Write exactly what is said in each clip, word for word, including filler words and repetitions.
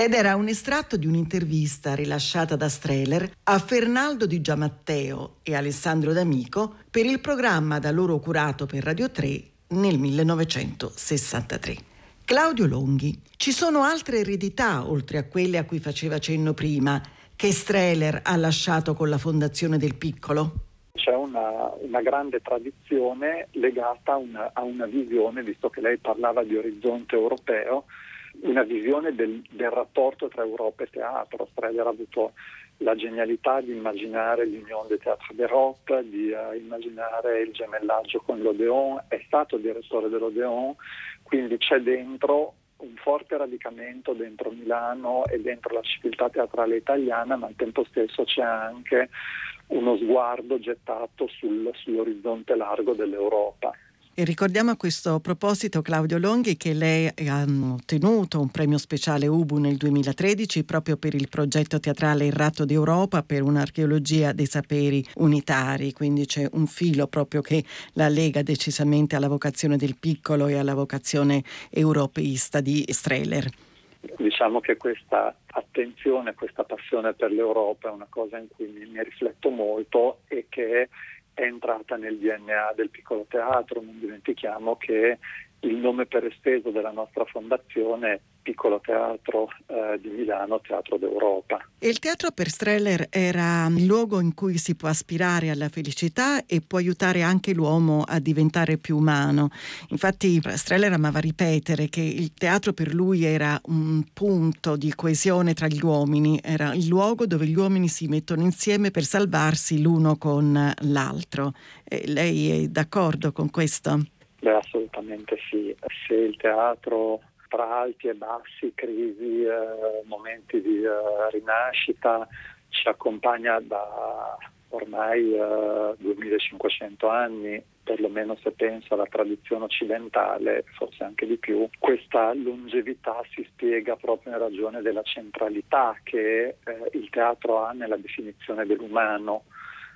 Ed era un estratto di un'intervista rilasciata da Strehler a Fernaldo Di Giammatteo e Alessandro D'Amico per il programma da loro curato per Radio tre nel millenovecentosessantatré. Claudio Longhi, ci sono altre eredità, oltre a quelle a cui faceva cenno prima, che Strehler ha lasciato con la Fondazione del Piccolo? C'è una, una grande tradizione legata a una, a una visione, visto che lei parlava di orizzonte europeo, una visione del, del rapporto tra Europa e teatro. Strehler ha avuto la genialità di immaginare l'Union des Théâtres d'Europe, di uh, immaginare il gemellaggio con l'Odéon, è stato direttore dell'Odéon, quindi c'è dentro un forte radicamento dentro Milano e dentro la civiltà teatrale italiana, ma al tempo stesso c'è anche uno sguardo gettato sul, sull'orizzonte largo dell'Europa. E ricordiamo a questo proposito, Claudio Longhi, che lei ha ottenuto un premio speciale U B U nel duemilatredici proprio per il progetto teatrale Il Ratto d'Europa per un'archeologia dei saperi unitari, quindi c'è un filo proprio che la lega decisamente alla vocazione del Piccolo e alla vocazione europeista di Strehler. Diciamo che questa attenzione, questa passione per l'Europa è una cosa in cui mi, mi rifletto molto e che è entrata nel D N A del Piccolo Teatro. Non dimentichiamo che il nome per esteso della nostra fondazione è Piccolo Teatro eh, di Milano, Teatro d'Europa. E il teatro per Strehler era il luogo in cui si può aspirare alla felicità e può aiutare anche l'uomo a diventare più umano. Infatti Strehler amava ripetere che il teatro per lui era un punto di coesione tra gli uomini, era il luogo dove gli uomini si mettono insieme per salvarsi l'uno con l'altro. E lei è d'accordo con questo? Beh, assolutamente sì. Se il teatro tra alti e bassi, crisi, eh, momenti di eh, rinascita, ci accompagna da ormai eh, duemilacinquecento anni, perlomeno se penso alla tradizione occidentale, forse anche di più. Questa longevità si spiega proprio in ragione della centralità che eh, il teatro ha nella definizione dell'umano.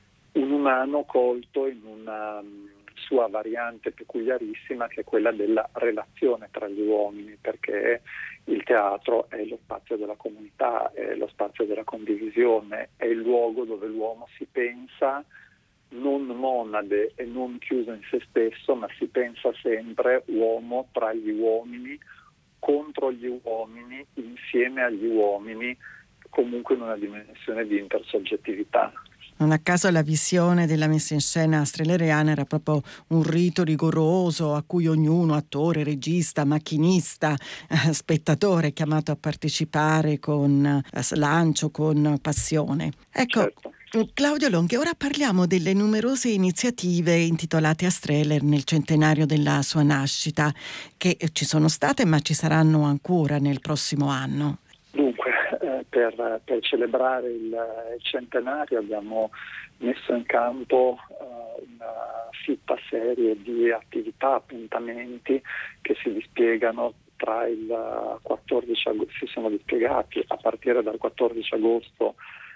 Un umano colto in una sua variante peculiarissima, che è quella della relazione tra gli uomini, perché il teatro è lo spazio della comunità, è lo spazio della condivisione, è il luogo dove l'uomo si pensa non monade e non chiuso in se stesso, ma si pensa sempre uomo tra gli uomini, contro gli uomini, insieme agli uomini, comunque in una dimensione di intersoggettività. Non a caso la visione della messa in scena strehleriana era proprio un rito rigoroso a cui ognuno, attore, regista, macchinista, eh, spettatore, è chiamato a partecipare con eh, slancio, con passione. Ecco, Certo. Claudio Longhi, ora parliamo delle numerose institutive intitolate a Strehler nel centenario della sua nascita, che ci sono state ma ci saranno ancora nel prossimo anno. Dunque, eh, per, per celebrare il, il centenario abbiamo messo in campo eh, una fitta serie di attività, appuntamenti che si dispiegano tra il quattordici agosto, si sono dispiegati a partire dal quattordici agosto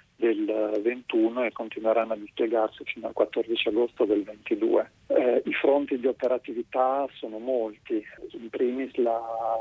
del ventuno e continueranno a dispiegarsi fino al quattordici agosto del ventidue. Eh, I fronti di operatività sono molti, in primis la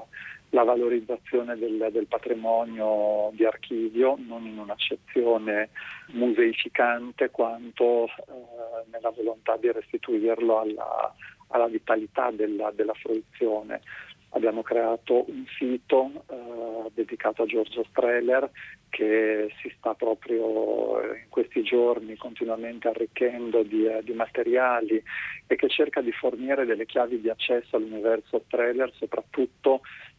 la valorizzazione del, del patrimonio di archivio, non in un'accezione museificante quanto eh, nella volontà di restituirlo alla, alla vitalità della, della fruizione. Abbiamo creato un sito eh, dedicato a Giorgio Strehler che si sta proprio in questi giorni continuamente arricchendo di, eh, di materiali e che cerca di fornire delle chiavi di accesso all'universo Strehler, soprattutto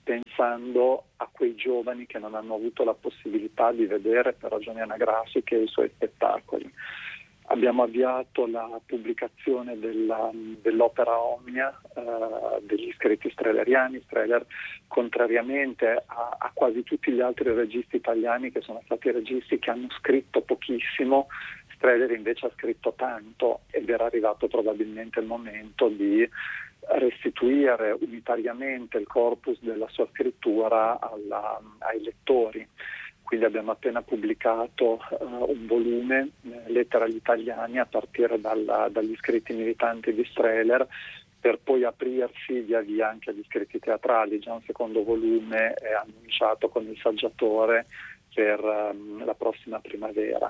pensando a quei giovani che non hanno avuto la possibilità di vedere per ragioni anagrafiche i suoi spettacoli. Abbiamo avviato la pubblicazione della, dell'opera Omnia, eh, degli scritti strehleriani. Strehler, contrariamente a, a quasi tutti gli altri registi italiani che sono stati registi che hanno scritto pochissimo, Strehler invece ha scritto tanto ed era arrivato probabilmente il momento di restituire unitariamente il corpus della sua scrittura alla, ai lettori. Quindi abbiamo appena pubblicato uh, un volume, eh, Lettere agli Italiani, a partire dalla, dagli scritti militanti di Strehler, per poi aprirsi via via anche agli scritti teatrali. Già un secondo volume è annunciato con il saggiatore per um, la prossima primavera.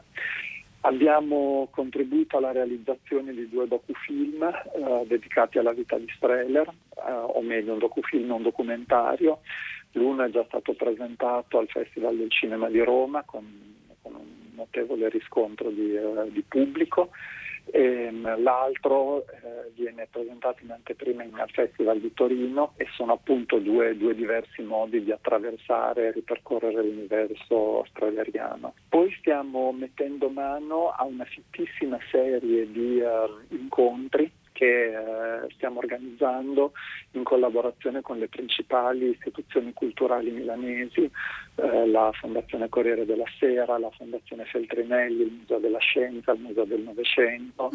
Abbiamo contribuito alla realizzazione di due docufilm uh, dedicati alla vita di Strehler, uh, o meglio un docufilm e un documentario. L'uno è già stato presentato al Festival del Cinema di Roma con, con un notevole riscontro di, uh, di pubblico, e l'altro eh, viene presentato in anteprima al Festival di Torino, e sono appunto due, due diversi modi di attraversare e ripercorrere l'universo strehleriano. Poi stiamo mettendo mano a una fittissima serie di uh, incontri che eh, stiamo organizzando in collaborazione con le principali istituzioni culturali milanesi, eh, la Fondazione Corriere della Sera, la Fondazione Feltrinelli, il Museo della Scienza, il Museo del Novecento,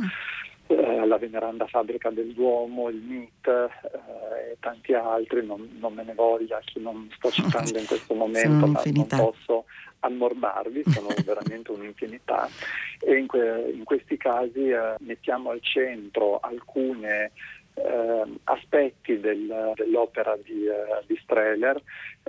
eh, la Veneranda Fabbrica del Duomo, il M I T eh, e tanti altri. Non, non me ne voglia chi non sto citando in questo momento, ma non posso ammorbarvi, sono veramente un'infinità, e in, que- in questi casi eh, mettiamo al centro alcune eh, aspetti del, dell'opera di, eh, di Strehler,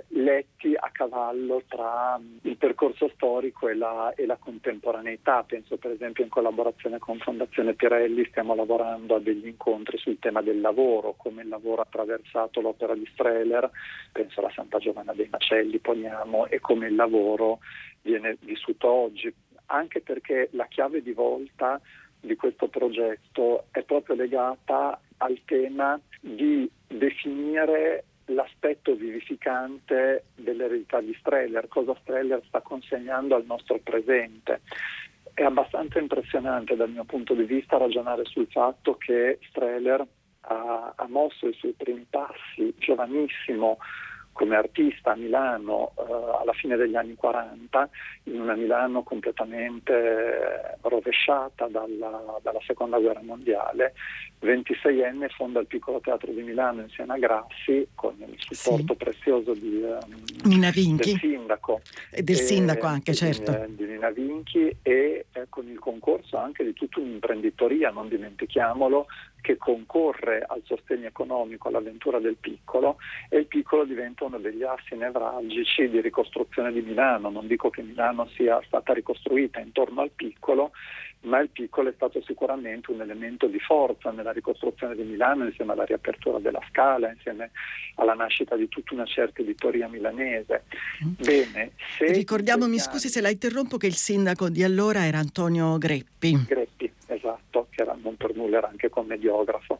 letti a cavallo tra il percorso storico e la, e la contemporaneità. Penso per esempio, in collaborazione con Fondazione Pirelli stiamo lavorando a degli incontri sul tema del lavoro, come il lavoro ha attraversato l'opera di Strehler, penso alla Santa Giovanna dei Macelli, poniamo, e come il lavoro viene vissuto oggi, anche perché la chiave di volta di questo progetto è proprio legata al tema di definire l'aspetto vivificante dell'eredità di Strehler, cosa Strehler sta consegnando al nostro presente. È abbastanza impressionante dal mio punto di vista ragionare sul fatto che Strehler ha, ha mosso i suoi primi passi giovanissimo come artista a Milano eh, alla fine degli anni quaranta, in una Milano completamente rovesciata dalla, dalla seconda guerra mondiale. ventiseienne fonda il Piccolo Teatro di Milano insieme a Grassi, con il supporto sì. prezioso di, um, Nina Vinchi. del sindaco e del e, sindaco anche, di, certo di Nina Vinchi, e eh, con il concorso anche di tutta un'imprenditoria, non dimentichiamolo, che concorre al sostegno economico all'avventura del Piccolo, e il Piccolo diventa uno degli assi nevralgici di ricostruzione di Milano. Non dico che Milano sia stata ricostruita intorno al Piccolo, ma il Piccolo è stato sicuramente un elemento di forza nella ricostruzione di Milano, insieme alla riapertura della Scala, insieme alla nascita di tutta una certa editoria milanese. Bene, se ricordiamo, mi anni... scusi se la interrompo, che il sindaco di allora era Antonio Greppi. Greppi, esatto, che era, non per nulla era anche commediografo.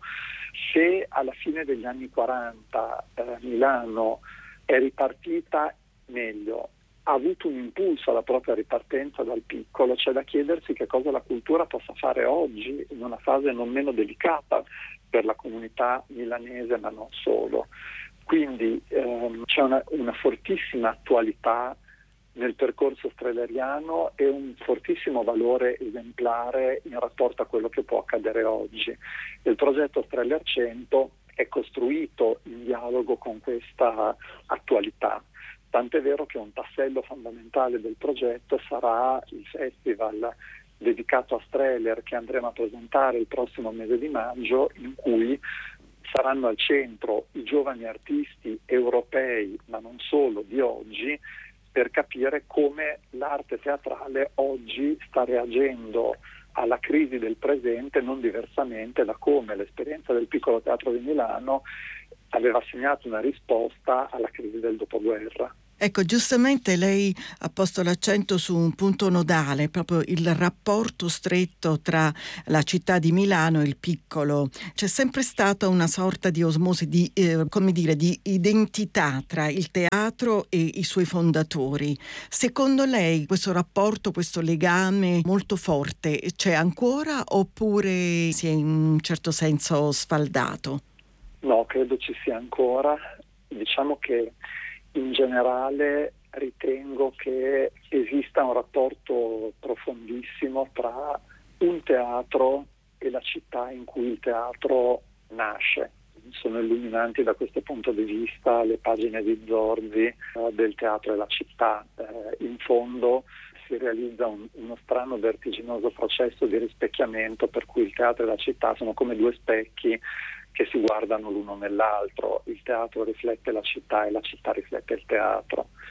Se alla fine degli anni quaranta eh, Milano è ripartita meglio, ha avuto un impulso alla propria ripartenza dal Piccolo, c'è da chiedersi che cosa la cultura possa fare oggi, in una fase non meno delicata per la comunità milanese, ma non solo. Quindi ehm, c'è una, una fortissima attualità nel percorso strehleriano e un fortissimo valore esemplare in rapporto a quello che può accadere oggi. Il progetto Strehler cento è costruito in dialogo con questa attualità, tant'è vero che un tassello fondamentale del progetto sarà il festival dedicato a Strehler che andremo a presentare il prossimo mese di maggio, in cui saranno al centro i giovani artisti europei, ma non solo, di oggi, per capire come l'arte teatrale oggi sta reagendo alla crisi del presente, non diversamente da come l'esperienza del Piccolo Teatro di Milano aveva segnato una risposta alla crisi del dopoguerra. Ecco, giustamente lei ha posto l'accento su un punto nodale, proprio il rapporto stretto tra la città di Milano e il Piccolo. C'è sempre stata una sorta di osmosi, di, eh, come dire, di identità tra il teatro e i suoi fondatori. Secondo lei questo rapporto, questo legame molto forte c'è ancora, oppure si è in un certo senso sfaldato? No, credo ci sia ancora. Diciamo che in generale ritengo che esista un rapporto profondissimo tra un teatro e la città in cui il teatro nasce. Sono illuminanti da questo punto di vista le pagine di Zorzi eh, del teatro e la città. Eh, in fondo si realizza un, uno strano vertiginoso processo di rispecchiamento, per cui il teatro e la città sono come due specchi che si guardano l'uno nell'altro. Il teatro riflette la città e la città riflette il teatro.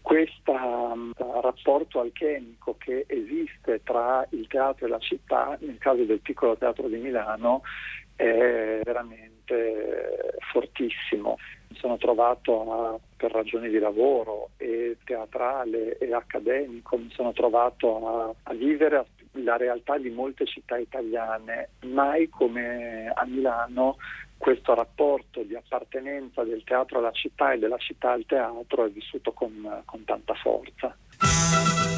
questo um, rapporto alchemico che esiste tra il teatro e la città, nel caso del Piccolo Teatro di Milano, è veramente fortissimo. Mi sono trovato a, per ragioni di lavoro e teatrale e accademico, mi sono trovato a, a vivere la realtà di molte città italiane, mai come a Milano questo rapporto di appartenenza del teatro alla città e della città al teatro è vissuto con, con tanta forza.